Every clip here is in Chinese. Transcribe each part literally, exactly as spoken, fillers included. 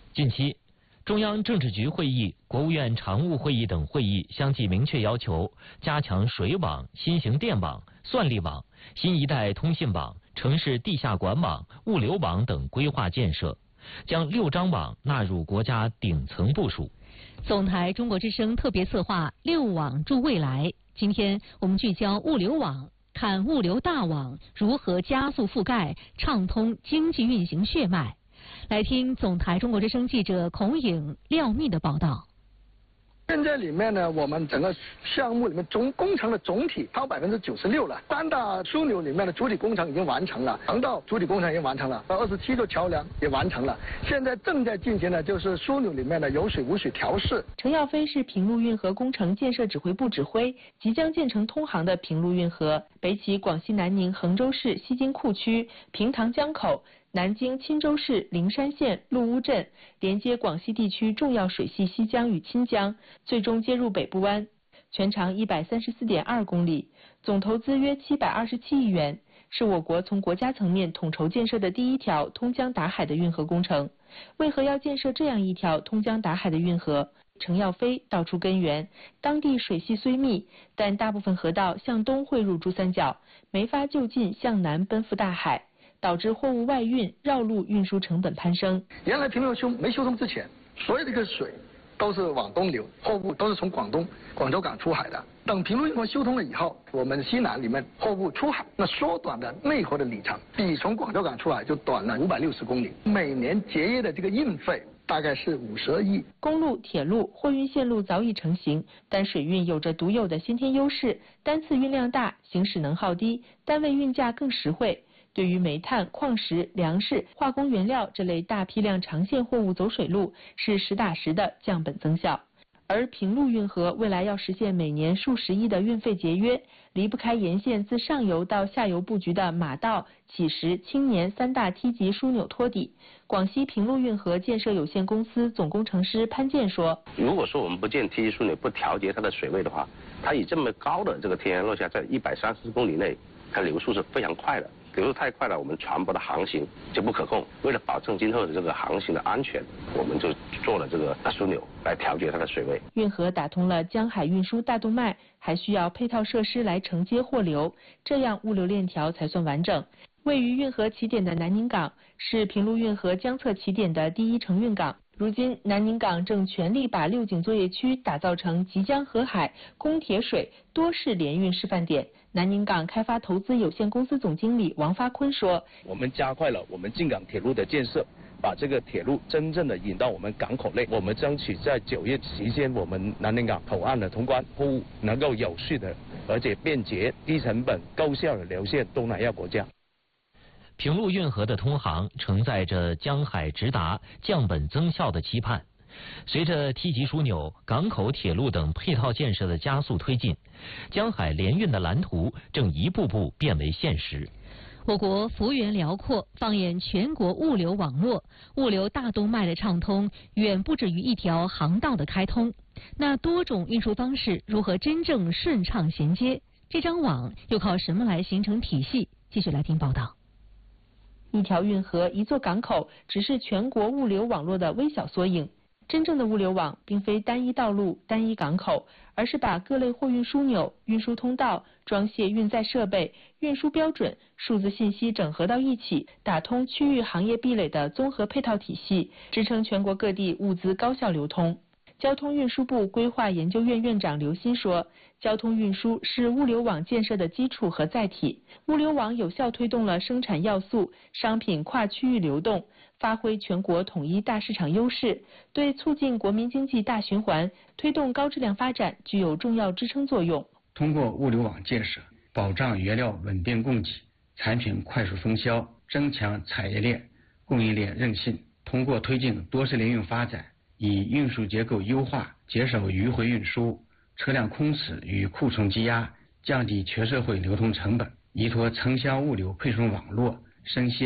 近期，中央政治局会议、国务院常务会议等会议相继明确要求加强水网、新型电网、算力网、新一代通信网、城市地下管网、物流网等规划建设，将六张网纳入国家顶层部署。 总台中国之声特别策划六网助未来，今天我们聚焦物流网，看物流大网如何加速覆盖、畅通经济运行血脉。来听总台中国之声记者孔颖、廖密的报道。 现在里面呢，我们整个项目里面总工程的总体超百分之九十六了。三大枢纽里面的主体工程已经完成了，航道主体工程已经完成了，二十七座桥梁也完成了。现在正在进行的就是枢纽里面的有水无水调试。 程耀飞是平陆运河工程建设指挥部指挥，即将建成通航的平陆运河，北起广西南宁衡州市西津库区平塘江口，南经钦州市灵山县陆乌镇，连接广西地区重要水系西江与钦江，最终接入北部湾，全长一百三十四点二公里，总投资约七百二十七亿元，是我国从国家层面统筹建设的第一条通江达海的运河工程。为何要建设这样一条通江达海的运河？程耀飞道出根源，当地水系虽密，但大部分河道向东汇入珠三角，没法就近向南奔赴大海，导致货物外运绕路运输成本攀升。 原来平陆修没修通之前，所有这个水都是往东流，货物都是从广东广州港出海的。等平陆运河修通了以后，我们西南里面货物出海，那缩短的内河的里程，比从广州港出海就短了五百六十公里，每年节约的这个运费大概是五十二亿。 公路、铁路、货运线路早已成型，但水运有着独有的先天优势，单次运量大，行驶能耗低，单位运价更实惠。对于煤炭、矿石、粮食、化工原料这类大批量长线货物走水路，是实打实的降本增效。而平陆运河未来要实现每年数十亿的运费节约，离不开沿线自上游到下游布局的马道、乞石、青年三大梯级枢纽托底。广西平陆运河建设有限公司总工程师潘建说： 如果说我们不建梯级枢纽，不调节它的水位的话，它以这么高的这个天然落下，在一百三十公里内，它流速是非常快的。流速太快了，我们船舶的航行就不可控。为了保证今后的这个航行的安全，我们就做了这个枢纽来调节它的水位。 运河打通了江海运输大动脉，还需要配套设施来承接货流，这样物流链条才算完整。位于运河起点的南宁港是平陆运河江侧起点的第一承运港。如今，南宁港正全力把六井作业区打造成即将河海、供铁水多式联运示范点。南宁港开发投资有限公司总经理王发坤说： 我们加快了我们进港铁路的建设，把这个铁路真正的引到我们港口内。我们争取在九月期间，我们南宁港口岸的通关，货物能够有序的而且便捷、低成本、高效的流向东南亚国家。 平陆运河的通航承载着江海直达、降本增效的期盼。随着梯级枢纽、港口铁路等配套建设的加速推进，江海联运的蓝图正一步步变为现实。 我国幅员辽阔，放眼全国物流网络，物流大动脉的畅通远不止于一条航道的开通。那多种运输方式如何真正顺畅衔接？这张网又靠什么来形成体系？继续来听报道。 一条运河、一座港口，只是全国物流网络的微小缩影。真正的物流网并非单一道路、单一港口，而是把各类货运枢纽、运输通道、装卸运载设备、运输标准、数字信息整合到一起，打通区域行业壁垒的综合配套体系，支撑全国各地物资高效流通。交通运输部规划研究院院长刘鑫说，交通运输是物流网建设的基础和载体，物流网有效推动了生产要素、商品跨区域流动，发挥全国统一大市场优势，对促进国民经济大循环、推动高质量发展具有重要支撑作用。 通过物流网建设，保障原料稳定供给，产品快速分销，增强产业链、供应链韧性。通过推进多式联运发展，以运输结构优化，减少迂回运输、车辆空驶与库存积压，降低全社会流通成本，依托城乡物流配送网络，生鲜、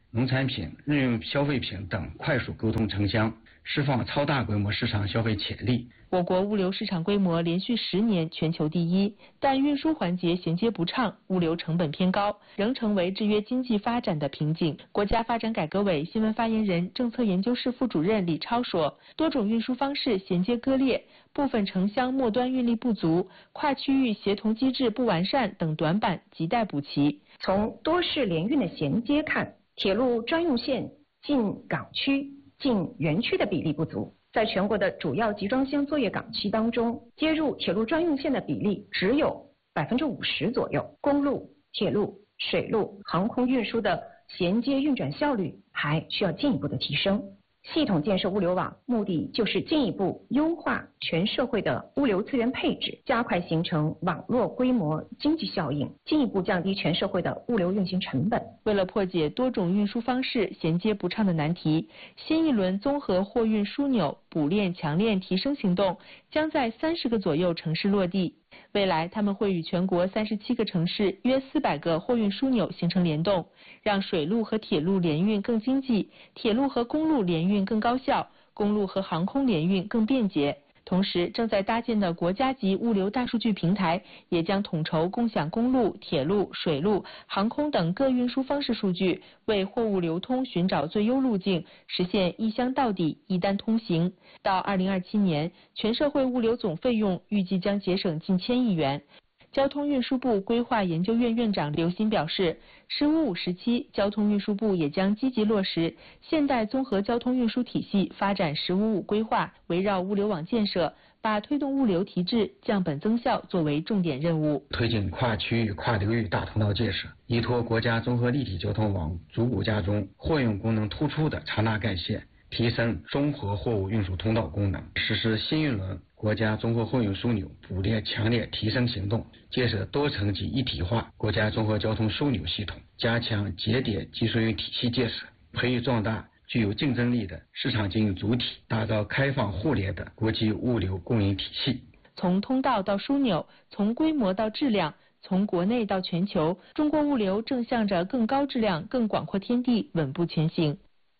农产品、日用消费品等快速沟通城乡，释放超大规模市场消费潜力。 我国物流市场规模连续十年全球第一，但运输环节衔接不畅，物流成本偏高，仍成为制约经济发展的瓶颈。国家发展改革委新闻发言人、政策研究室副主任李超说，多种运输方式衔接割裂，部分城乡末端运力不足，跨区域协同机制不完善等短板亟待补齐。 从多式联运的衔接看，铁路专用线进港区、进园区的比例不足。在全国的主要集装箱作业港区当中，接入铁路专用线的比例只有百分之五十左右。公路、铁路、水路、航空运输的衔接运转效率还需要进一步的提升。系统建设物流网，目的就是进一步优化全社会的物流资源配置，加快形成网络规模经济效应，进一步降低全社会的物流运行成本。 为了破解多种运输方式衔接不畅的难题，新一轮综合货运枢纽补链强链提升行动将在三十个左右城市落地。未来他们会与全国三十七个城市约四百个货运枢纽形成联动，让水路和铁路联运更经济，铁路和公路联运更高效，公路和航空联运更便捷。同时，正在搭建的国家级物流大数据平台也将统筹共享公路、铁路、水路、航空等各运输方式数据，为货物流通寻找最优路径，实现一箱到底、一单通行。到二零二七年，全社会物流总费用预计将节省近千亿元。交通运输部规划研究院院长刘鑫表示，十五五时期，交通运输部也将积极落实现代综合交通运输体系发展十五五规划，围绕物流网建设，把推动物流提质、降本增效作为重点任务。 推进跨区域、跨流域大通道建设，依托国家综合立体交通网逐步加中货运功能突出的长大干线，提升综合货物运输通道功能，实施新一轮国家综合货运枢纽补链强链提升行动，建设多层级一体化国家综合交通枢纽系统，加强节点集水运体系建设，培育壮大具有竞争力的市场经营主体，打造开放互联的国际物流供应体系。 从通道到枢纽，从规模到质量，从国内到全球，中国物流正向着更高质量、更广阔天地稳步前行。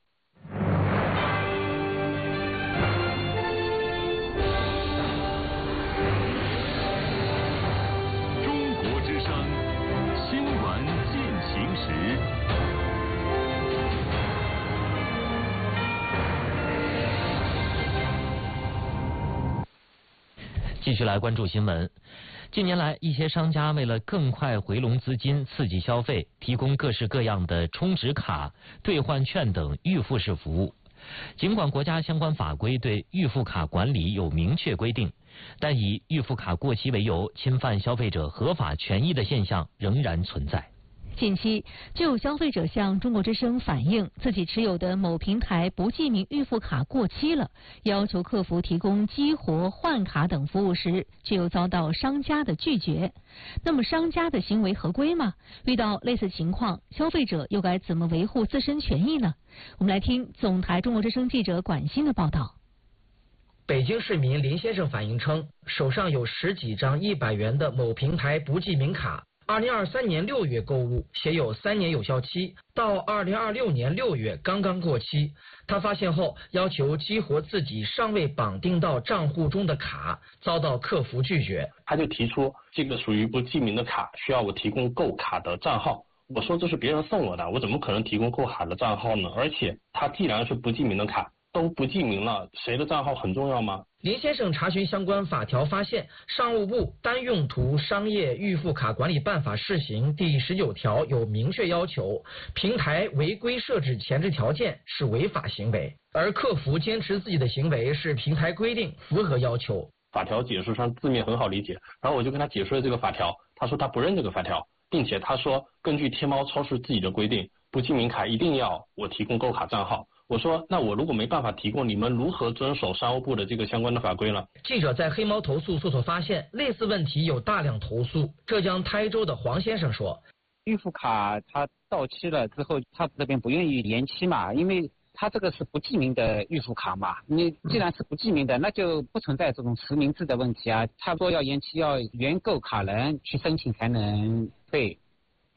继续来关注新闻。近年来，一些商家为了更快回笼资金、刺激消费，提供各式各样的充值卡、兑换券等预付式服务。尽管国家相关法规对预付卡管理有明确规定，但以预付卡过期为由侵犯消费者合法权益的现象仍然存在。 近期，就有消费者向中国之声反映，自己持有的某平台不记名预付卡过期了，要求客服提供激活、换卡等服务时，却又遭到商家的拒绝。那么，商家的行为合规吗？遇到类似情况，消费者又该怎么维护自身权益呢？我们来听总台中国之声记者管欣的报道。 北京市民林先生反映称，手上有十几张一百元的某平台不记名卡。二零二三年六月购入，写有三年有效期，到二零二六年六月刚刚过期。他发现后要求激活自己尚未绑定到账户中的卡，遭到客服拒绝。 他就提出这个属于不记名的卡，需要我提供购卡的账号。我说这是别人送我的，我怎么可能提供购卡的账号呢？而且他既然是不记名的卡，都不记名了，谁的账号很重要吗？ 林先生查询相关法条发现，商务部单用途商业预付卡管理办法试行第十九条有明确要求，平台违规设置前置条件是违法行为，而客服坚持自己的行为是平台规定，符合要求。 法条解释上字面很好理解，然后我就跟他解释了这个法条，他说他不认这个法条，并且他说根据天猫超市自己的规定，不记名卡一定要我提供购卡账号。我说，那我如果没办法提供，你们如何遵守商务部的这个相关的法规呢？ 记者在黑猫投诉搜索发现，类似问题有大量投诉。浙江台州的黄先生说， 预付卡它到期了之后，他这边不愿意延期嘛，因为他这个是不记名的预付卡嘛，你既然是不记名的，那就不存在这种实名制的问题啊。他说要延期，要原购卡人去申请才能退。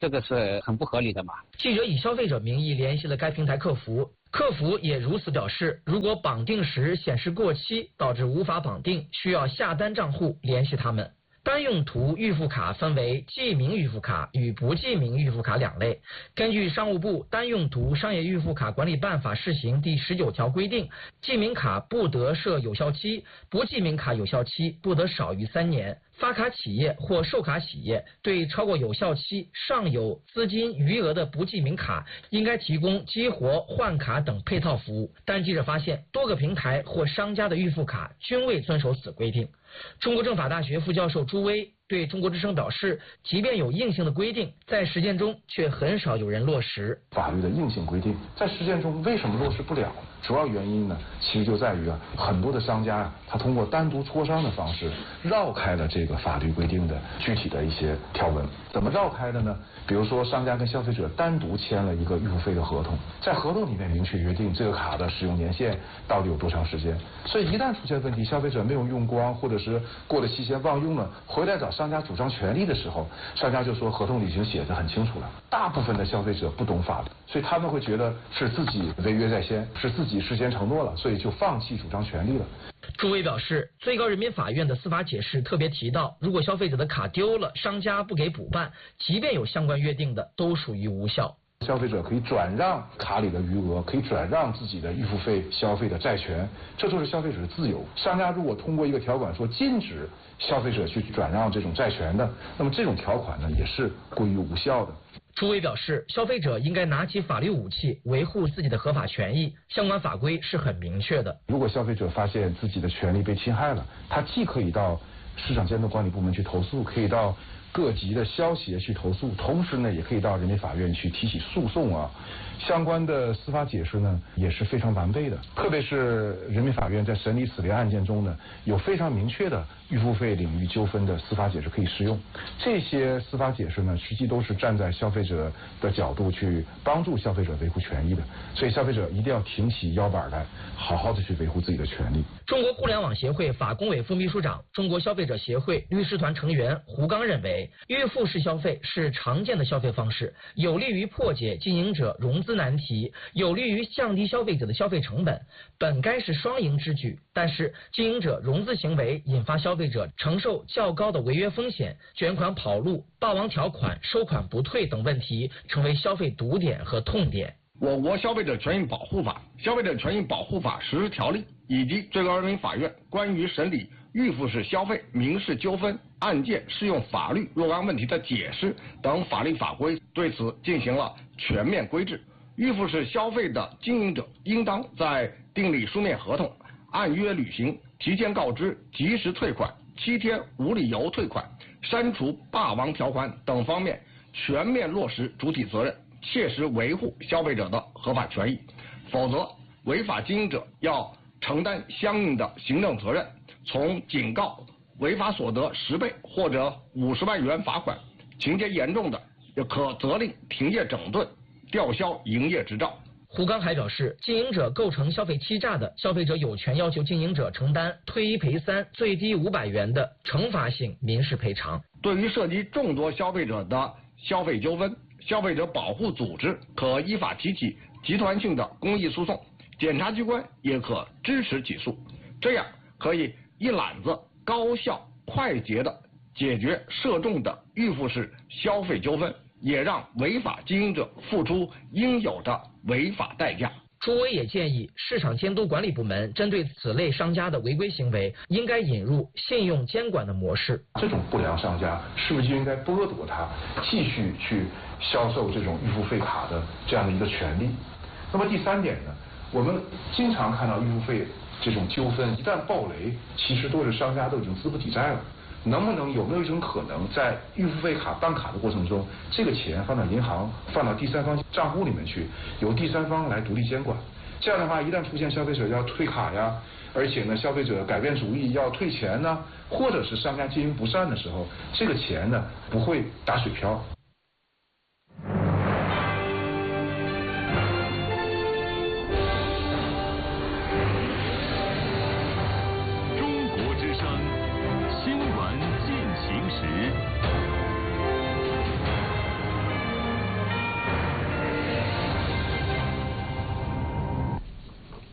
这个是很不合理的嘛。 记者以消费者名义联系了该平台客服，客服也如此表示，如果绑定时显示过期，导致无法绑定，需要下单账户联系他们。单用途预付卡分为记名预付卡与不记名预付卡两类。根据商务部单用途商业预付卡管理办法试行第十九条规定，记名卡不得设有效期，不记名卡有效期不得少于三年。发卡企业或授卡企业对超过有效期尚有资金余额的不记名卡，应该提供激活、换卡等配套服务。但记者发现，多个平台或商家的预付卡均未遵守此规定。中国政法大学副教授朱威对中国之声表示，即便有硬性的规定，在实践中却很少有人落实。 法律的硬性规定在实践中为什么落实不了？主要原因呢，其实就在于啊，很多的商家啊，他通过单独磋商的方式绕开了这个法律规定的具体的一些条文。怎么绕开的呢？比如说，商家跟消费者单独签了一个预付费的合同，在合同里面明确约定这个卡的使用年限到底有多长时间。所以一旦出现问题，消费者没有用光，或者是过了期限忘用了，回来找商家主张权利的时候，商家就说合同里已经写得很清楚了。大部分的消费者不懂法律，所以他们会觉得是自己违约在先，是自己事先承诺了，所以就放弃主张权利了。 朱威表示，最高人民法院的司法解释特别提到，如果消费者的卡丢了，商家不给补办，即便有相关约定的，都属于无效。 消费者可以转让卡里的余额，可以转让自己的预付费消费的债权，这就是消费者的自由。商家如果通过一个条款说禁止消费者去转让这种债权的，那么这种条款呢也是归于无效的。 朱威表示，消费者应该拿起法律武器，维护自己的合法权益，相关法规是很明确的。 如果消费者发现自己的权利被侵害了，他既可以到市场监督管理部门去投诉，可以到各级的消协去投诉，同时呢，也可以到人民法院去提起诉讼啊。相关的司法解释呢也是非常完备的，特别是人民法院在审理此类案件中呢，有非常明确的预付费领域纠纷的司法解释可以适用。这些司法解释呢，实际都是站在消费者的角度去帮助消费者维护权益的，所以消费者一定要挺起腰板来，好好的去维护自己的权利。 中国互联网协会法工委副秘书长、中国消费者协会律师团成员胡刚认为，预付式消费是常见的消费方式，有利于破解经营者融资难题，有利于降低消费者的消费成本，本该是双赢之举。但是经营者融资行为引发消费者承受较高的违约风险，卷款跑路、霸王条款、收款不退等问题成为消费堵点和痛点。 我国消费者权益保护法、消费者权益保护法实施条例以及最高人民法院关于审理预付式消费民事纠纷案件适用法律若干问题的解释等法律法规对此进行了全面规制。预付式消费的经营者应当在订立书面合同、按约履行、提前告知、及时退款、七天无理由退款、删除霸王条款等方面全面落实主体责任，切实维护消费者的合法权益，否则违法经营者要承担相应的行政责任，从警告、违法所得十倍或者五十万元罚款，情节严重的也可责令停业整顿、吊销营业执照。 胡刚还表示，经营者构成消费欺诈的，消费者有权要求经营者承担退一赔三、最低五百元的惩罚性民事赔偿。 对于涉及众多消费者的消费纠纷，消费者保护组织可依法提起集团性的公益诉讼，检察机关也可支持起诉，这样可以一揽子高效快捷地解决涉众的预付式消费纠纷，也让违法经营者付出应有的违法代价。 朱威也建议市场监督管理部门针对此类商家的违规行为，应该引入信用监管的模式。 这种不良商家是不是就应该剥夺他继续去销售这种预付费卡的这样的一个权利？那么第三点呢，我们经常看到预付费这种纠纷一旦爆雷，其实都是商家都已经资不抵债了。能不能有没有一种可能，在预付费卡办卡的过程中，这个钱放到银行、放到第三方账户里面去，由第三方来独立监管？这样的话，一旦出现消费者要退卡呀，而且呢，消费者改变主意要退钱呢，或者是商家经营不善的时候，这个钱呢不会打水漂。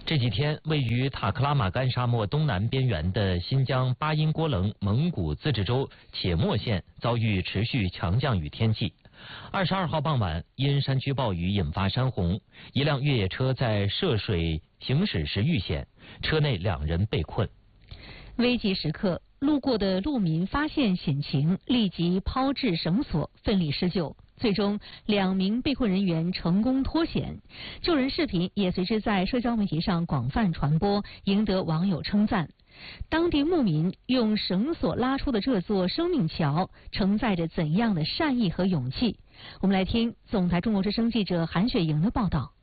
这几天，位于塔克拉玛干沙漠东南边缘的新疆巴音郭楞蒙古自治州且末县遭遇持续强降雨天气。二十二号傍晚，因山区暴雨引发山洪，一辆越野车在涉水行驶时遇险，车内两人被困。 危急时刻，路过的路民发现险情，立即抛掷绳索，奋力施救。最终，两名被困人员成功脱险。救人视频也随之在社交媒体上广泛传播，赢得网友称赞。当地牧民用绳索拉出的这座生命桥，承载着怎样的善意和勇气？我们来听总台中国之声记者韩雪莹的报道。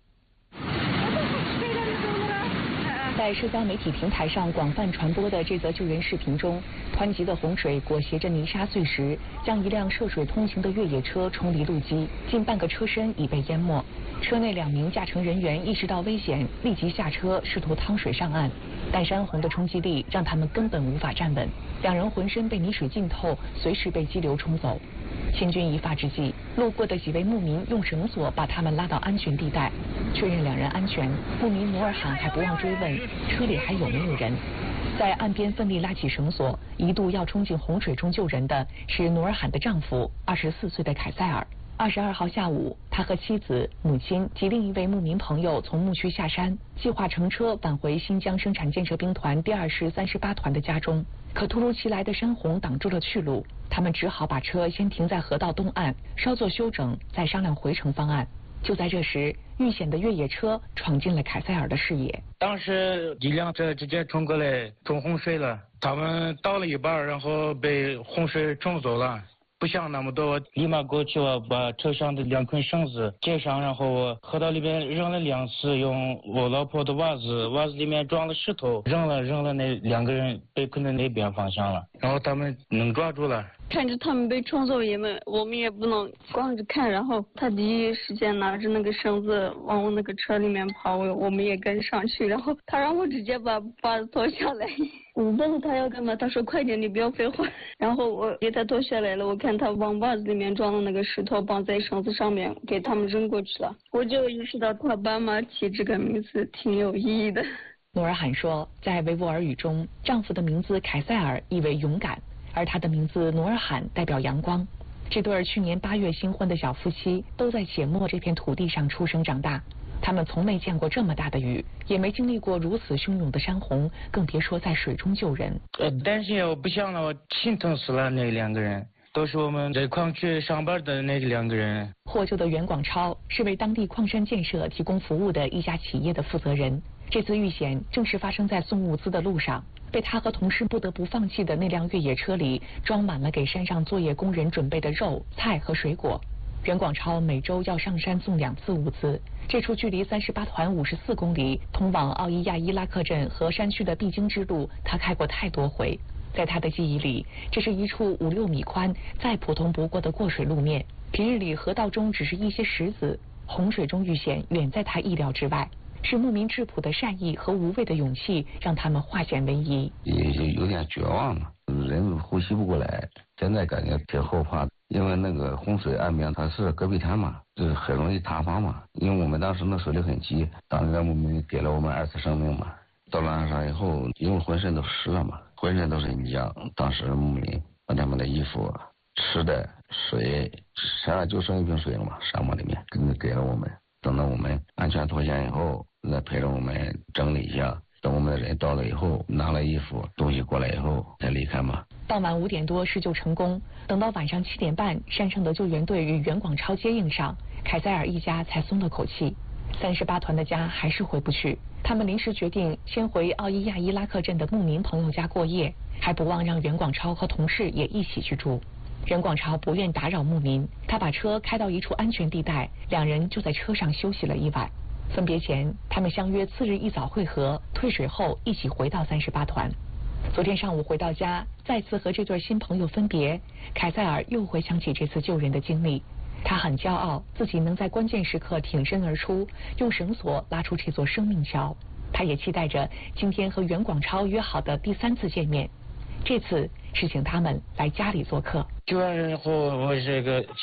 在社交媒体平台上广泛传播的这则救援视频中，湍急的洪水裹挟着泥沙碎石，将一辆涉水通行的越野车冲离路基，近半个车身已被淹没。车内两名驾乘人员意识到危险，立即下车试图趟水上岸，但山洪的冲击力让他们根本无法站稳，两人浑身被泥水浸透，随时被激流冲走。千钧一发之际，路过的几位牧民用绳索把他们拉到安全地带，确认两人安全。牧民努尔罕还不忘追问车里还有没有人。在岸边奋力拉起绳索，一度要冲进洪水中救人的是努尔罕的丈夫，二十四岁的凯塞尔。二十二号下午，他和妻子、母亲及另一位牧民朋友从牧区下山，计划乘车返回新疆生产建设兵团第二师三十八团的家中。可突如其来的山洪挡住了去路，他们只好把车先停在河道东岸，稍作休整，再商量回程方案。就在这时，遇险的越野车闯进了凯塞尔的视野。 当时一辆车直接冲过来，冲洪水了。他们到了一半，然后被洪水冲走了。不想那么多，立马过去我把车上的两根绳子解上，然后我河道里边扔了两次，用我老婆的袜子，袜子里面装了石头，扔了扔了那两个人被困在那边方向了，然后他们能抓住了。 看着他们被冲走，也没我们也不能光着看，然后他第一时间拿着那个绳子往我那个车里面跑，我我们也跟上去，然后他让我直接把把脱下来，我问他要干嘛，他说快点，你不要废话，然后我给他脱下来了，我看他往袜子里面装的那个石头绑在绳子上面，给他们扔过去了，我就意识到他爸妈起这个名字挺有意义的。 努尔罕说，在维吾尔语中，丈夫的名字凯塞尔意为勇敢，而他的名字努尔罕代表阳光。这对去年八月新婚的小夫妻都在且末这片土地上出生长大，他们从没见过这么大的雨，也没经历过如此汹涌的山洪，更别说在水中救人。 呃，担心我不想了，我心疼死了。那两个人都是我们在矿区上班的那两个人。 获救的袁广超是为当地矿山建设提供服务的一家企业的负责人。这次遇险正是发生在送物资的路上，被他和同事不得不放弃的那辆越野车里装满了给山上作业工人准备的肉、菜和水果。袁广超每周要上山送两次物资，这处距离三十八团五十四公里、通往奥伊亚伊拉克镇和山区的必经之路，他开过太多回。在他的记忆里，这是一处五六米宽、再普通不过的过水路面。平日里河道中只是一些石子，洪水中遇险远在他意料之外。是牧民质朴的善意和无畏的勇气，让他们化险为夷。 也有点绝望了，人呼吸不过来，现在感觉挺后怕的，因为那个洪水岸边它是戈壁滩嘛，就是很容易塌方嘛。因为我们当时那水流很急，当地的牧民给了我们二次生命嘛。到了岸上以后，因为浑身都湿了嘛，浑身都是泥浆。当时牧民把他们的衣服、吃的、水，身上就剩一瓶水了嘛，沙漠里面给给了我们。等到我们安全脱险以后，再陪着我们整理一下。等我们的人到了以后，拿了衣服东西过来以后才离开嘛。 傍晚五点多施救成功，等到晚上七点半，山上的救援队与袁广超接应上，凯塞尔一家才松了口气。三十八团的家还是回不去，他们临时决定先回奥伊亚伊拉克镇的牧民朋友家过夜，还不忘让袁广超和同事也一起去住。袁广超不愿打扰牧民，他把车开到一处安全地带，两人就在车上休息了一晚。分别前，他们相约次日一早会合，退水后一起回到三十八团。昨天上午回到家，再次和这对新朋友分别，凯塞尔又回想起这次救人的经历。他很骄傲，自己能在关键时刻挺身而出，用绳索拉出这座生命桥。他也期待着今天和袁广超约好的第三次见面，这次是请他们来家里做客。 救完人后，我这个